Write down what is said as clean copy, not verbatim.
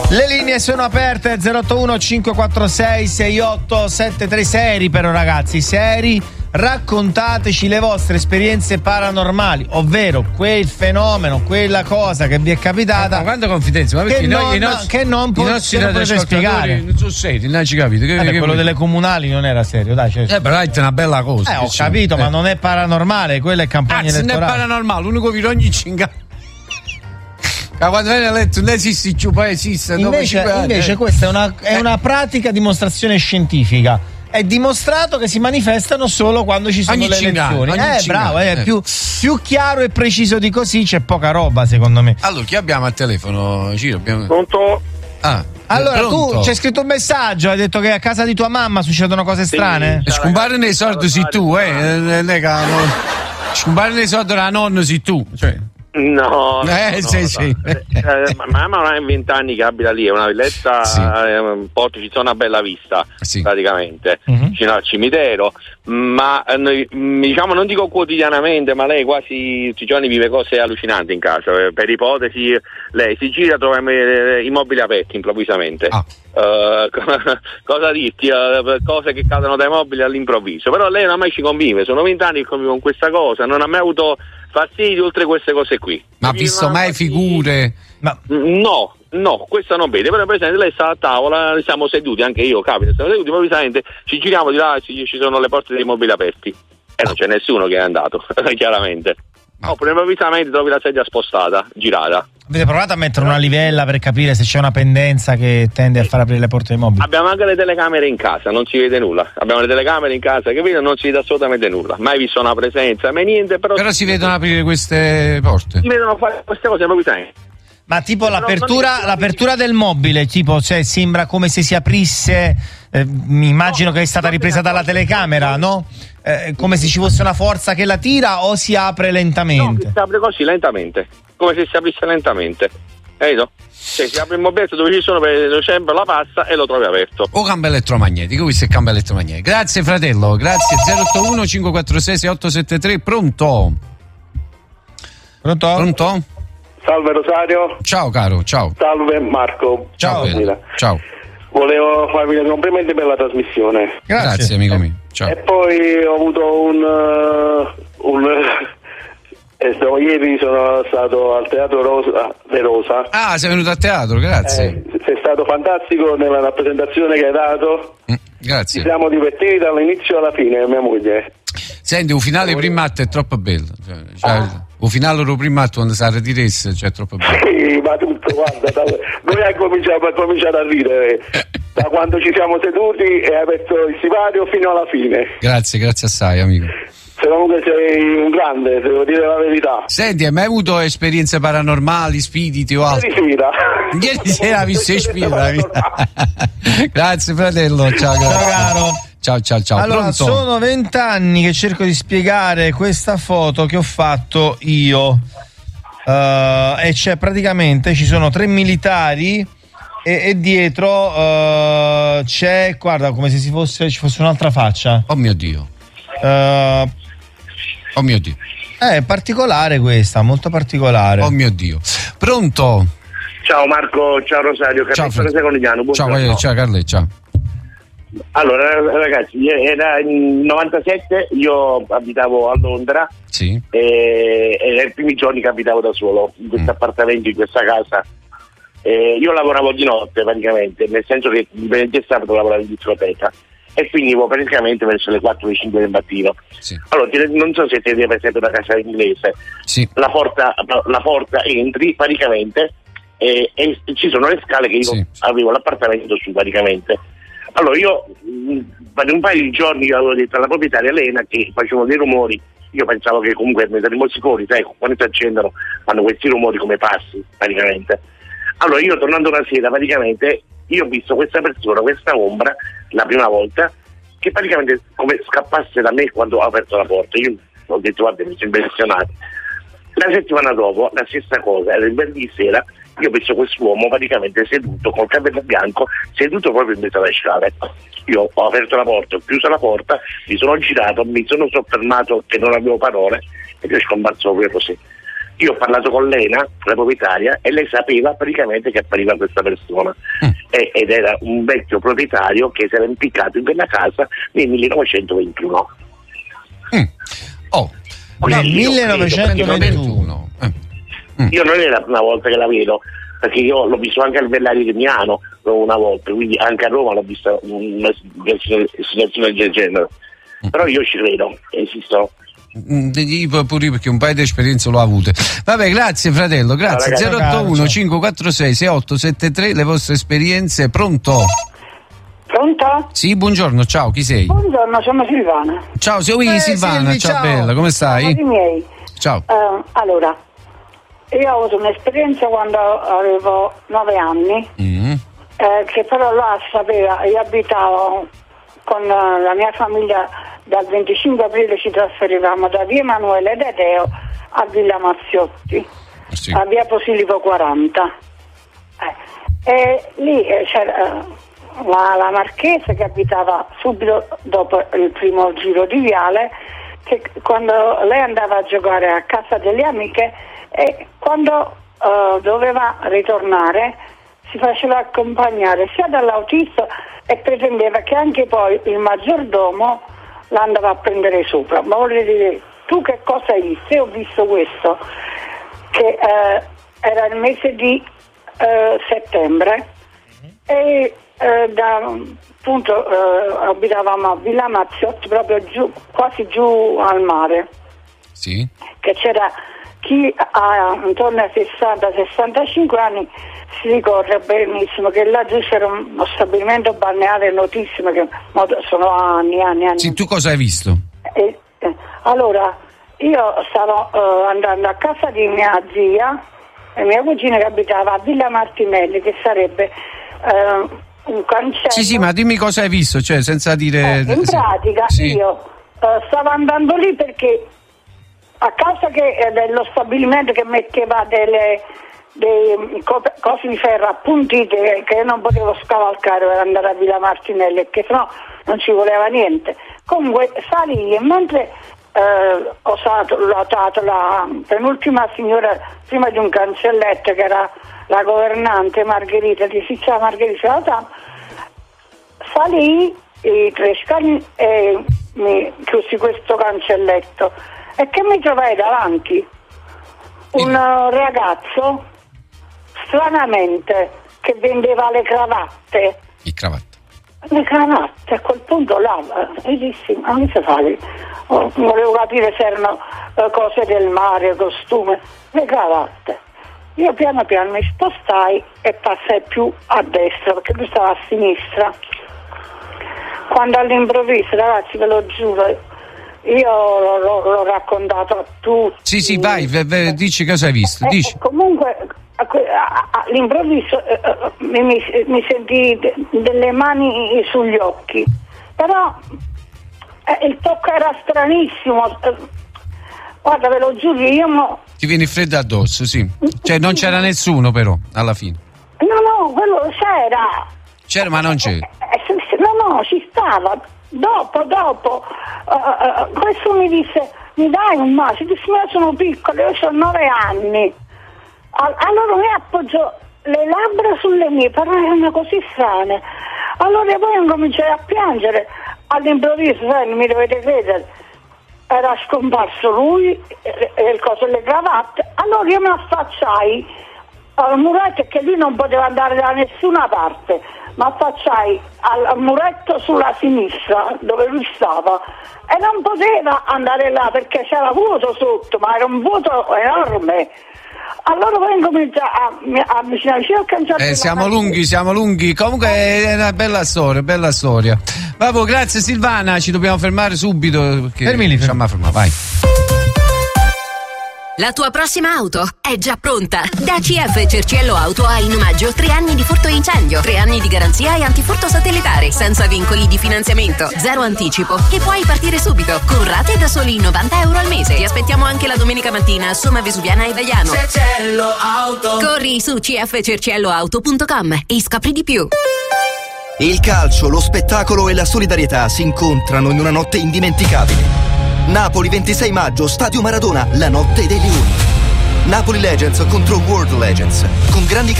Le linee sono aperte 081 546 6873. Seri però ragazzi, seri, raccontateci le vostre esperienze paranormali, ovvero quel fenomeno, quella cosa che vi è capitata. Ma quando confidenza? Ma perché che non potete spiegare. Non sono seri, non ci capito. Quello delle comunali non era serio, dai. Però è una bella cosa. Ho capito, ma non è paranormale, quella è campagna elettorale. Non è paranormale, l'unico che ogni cinga. Quando viene letto non esiste più, poi esiste. Invece questa è una pratica dimostrazione scientifica. È dimostrato che si manifestano solo quando ci sono le elezioni. Bravo, più chiaro e preciso di così c'è poca roba, secondo me. Allora, chi abbiamo al telefono? Ciro, Pronto? Allora, pronto? tu c'è scritto un messaggio, hai detto che a casa di tua mamma succedono cose strane? Scompare nei soldi sei tu, scompare nei soldi la nonna sei tu, cioè. No, sì. Mamma ha 20 anni che abita lì, è una villetta, sì. Ci sono una bella vista, sì. Praticamente, vicino al cimitero, ma diciamo non dico quotidianamente, ma lei quasi tutti i giorni vive cose allucinanti in casa. Per ipotesi, lei si gira, trova i mobili aperti improvvisamente. Cosa dirti? Cose che cadono dai mobili all'improvviso, però lei non mai ci convive, sono 20 anni che convive con questa cosa, non ha mai avuto fastidio oltre queste cose qui. Ma ha visto mai figure? No, questa non vede, però per esempio lei sta a tavola, siamo seduti, anche io capita, siamo seduti, improvvisamente ci giriamo di là, ci sono le porte dei mobili aperti e non c'è nessuno che è andato, chiaramente. Oppure improvvisamente trovi la sedia spostata, girata. Avete provato a mettere una livella per capire se c'è una pendenza che tende a far aprire le porte dei mobili? Abbiamo anche le telecamere in casa, non si vede nulla. Abbiamo le telecamere in casa che vedono, non si vede assolutamente nulla. Mai visto una presenza, mai niente. Però si vedono aprire queste porte. Si vedono fare queste cose improvvisamente. Ma tipo l'apertura del mobile, tipo, cioè sembra come se si aprisse, mi immagino che è stata ripresa dalla telecamera, no? Come se ci fosse una forza che la tira o si apre lentamente? No, si apre così lentamente, come se si aprisse lentamente, capito? Cioè si apre il mobiletto dove ci sono, per sempre la pasta e lo trovi aperto. O campo elettromagnetico, questo è il campo elettromagnetico. Grazie fratello, grazie. 081 546 6873. Pronto? Salve Rosario. Ciao caro, ciao. Salve Marco. Ciao. Ciao. Volevo farvi i complimenti per la trasmissione. Grazie amico mio. Ciao. E poi ho avuto ieri sono stato al Teatro Rosa. Ah, sei venuto a teatro, grazie. Sei stato fantastico nella rappresentazione che hai dato. Grazie. Ci siamo divertiti dall'inizio alla fine, mia moglie. Senti, un finale primo atto è troppo bello. Un finale lo primo atto quando si ritiresse, cioè è troppo bello. Sì, ma tutto, guarda, noi abbiamo cominciato a ridere da quando ci siamo seduti e hai aperto il sipario fino alla fine. Grazie assai amico. Comunque sei un grande, devo dire la verità. Senti, hai mai avuto esperienze paranormali, spiriti o altro? Ieri sera hai visto spiriti. Grazie fratello, ciao caro. Ciao. Allora, pronto? sono 20 anni che cerco di spiegare questa foto che ho fatto io. E c'è praticamente, ci sono 3 militari e dietro c'è, guarda, come se ci fosse un'altra faccia. Oh mio Dio. È particolare questa, molto particolare. Oh mio Dio. Pronto? Ciao Marco, ciao Rosario, Carletto Secondiano. Ciao Carle, ciao. Allora ragazzi, era il 97, io abitavo a Londra. Sì. E nei primi giorni che abitavo da solo in questo appartamento, in questa casa. Io lavoravo di notte praticamente, nel senso che il venerdì e sabato lavoravo in discoteca e finivo praticamente verso le 4 o le 5 del mattino. Sì. Allora, non so se ti per esempio da casa inglese. Sì. La porta entri praticamente e ci sono le scale che io avevo l'appartamento su praticamente. Allora io per un paio di giorni io avevo detto alla proprietaria Elena che facevano dei rumori, io pensavo che comunque i morsiconi, sai, quando si accendono fanno questi rumori come passi praticamente. Allora io tornando una sera praticamente io ho visto questa persona, questa ombra la prima volta che praticamente come scappasse da me quando ho aperto la porta. Io ho detto guarda, mi sono impressionato. La settimana dopo la stessa cosa, era il venerdì sera, io ho visto quest'uomo praticamente seduto col capello bianco, seduto proprio in mezzo alle scale. Io ho aperto la porta, ho chiuso la porta, mi sono girato, mi sono soffermato che non avevo parole ed è scomparso proprio così. Io ho parlato con Lena, la proprietaria, e lei sapeva praticamente che appariva questa persona ed era un vecchio proprietario che si era impiccato in quella casa nel 1921. Nel 1921. Io non è la prima volta che la vedo, perché io l'ho visto anche al Bellari di Milano una volta, quindi anche a Roma l'ho vista una situazione del genere. Però io ci credo, esistono. Pure perché un paio di esperienze l'ho avute. Vabbè, grazie fratello, grazie. 081 546 6873, le vostre esperienze. Pronto? Pronto? Sì, buongiorno, ciao, chi sei? Buongiorno, sono Silvana. Ciao, sei Silvana, ciao bella, come stai? Miei. Ciao. Allora, io ho avuto un'esperienza quando avevo 9 anni, che però là sapeva, io abitavo con la mia famiglia. Dal 25 aprile ci trasferivamo da via Emanuele ed Edeo a Villa Mazziotti, a via Posilipo 40. E lì c'era la marchesa che abitava subito dopo il primo giro di viale, che quando lei andava a giocare a casa delle amiche e quando doveva ritornare si faceva accompagnare sia dall'autista e pretendeva che anche poi il maggiordomo l'andava a prendere sopra. Ma volevo dire, tu che cosa hai visto? Io ho visto questo, che era il mese di settembre e appunto abitavamo a Villa Mazziotti, proprio giù, quasi giù al mare. Sì. Che c'era chi ha intorno ai 60-65 anni si ricorda benissimo che là giù c'era uno stabilimento balneare notissimo che sono anni. Sì, tu cosa hai visto? Allora, io stavo andando a casa di mia zia e mia cugina che abitava a Villa Martinelli, che sarebbe un cancello. Sì, ma dimmi cosa hai visto, cioè senza dire... in pratica io stavo andando lì perché a causa dello stabilimento che metteva dei cose di ferro appuntite che io non potevo scavalcare per andare a Villa Martinelli, che sennò non ci voleva niente. Comunque salì e mentre ho notato la penultima signora prima di un cancelletto che era la governante Margherita, si chiama Margherita, salì i 3 scali e mi chiusi questo cancelletto e che mi trovai davanti un ragazzo stranamente che vendeva le cravatte. Le cravatte, a quel punto là mi dissi, ma che si fa? Volevo capire se erano cose del mare, costume, le cravatte. Io piano piano mi spostai e passai più a destra perché lui stava a sinistra. Quando all'improvviso, ragazzi, ve lo giuro, io l'ho raccontato a tutti. Sì, vai, dici cosa hai visto. Dici. Comunque all'improvviso mi sentii delle mani sugli occhi, però il tocco era stranissimo. Guarda, ve lo giuro, ti viene freddo addosso, sì. Cioè non c'era nessuno però alla fine. No, quello c'era, ma non c'era. No, ci stava. Dopo questo mi disse, mi dai un bacio? Disse, io sono piccola, io ho 9 anni. Allora mi appoggiò le labbra sulle mie, però erano così strane. Allora poi cominciai a piangere. All'improvviso, mi dovete credere, era scomparso lui e il coso e le cravatte. Allora io mi affacciai al muretto, che lui non poteva andare da nessuna parte, ma affacciai al muretto sulla sinistra dove lui stava e non poteva andare là perché c'era vuoto sotto, ma era un vuoto enorme. Allora poi incomincia a avvicinarci al cancello. Siamo lunghi. Comunque è una bella storia. Vabbè, grazie Silvana, ci dobbiamo fermare subito perché fermi. Vai. La tua prossima auto è già pronta. Da CF Cerciello Auto hai in omaggio 3 anni di furto incendio, 3 anni di garanzia e antifurto satellitare, senza vincoli di finanziamento, 0 anticipo e puoi partire subito con rate da soli €90 al mese. Ti aspettiamo anche la domenica mattina a Somma Vesuviana e Vegliano. Cerciello Auto. Corri su cfcercielloauto.com e scopri di più. Il calcio, lo spettacolo e la solidarietà si incontrano in una notte indimenticabile. Napoli 26 maggio, Stadio Maradona, la notte dei leoni. Napoli Legends contro World Legends, con grandi